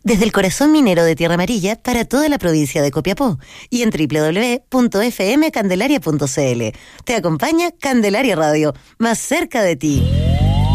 Desde el corazón minero de Tierra Amarilla para toda la provincia de Copiapó y en www.fmcandelaria.cl. Te acompaña Candelaria Radio, más cerca de ti.